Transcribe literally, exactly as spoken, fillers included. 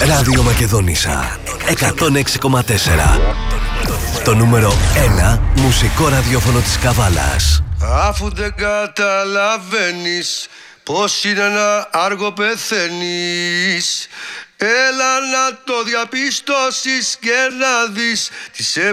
Ράδιο Μακεδόνισσα εκατόν έξι κόμμα τέσσερα. Το νούμερο ένα μουσικό ραδιόφωνο της Καβάλας. Αφού δεν καταλαβαίνεις πως είναι ένα άργο πεθαίνεις, έλα να το διαπιστώσεις και να δεις τι σε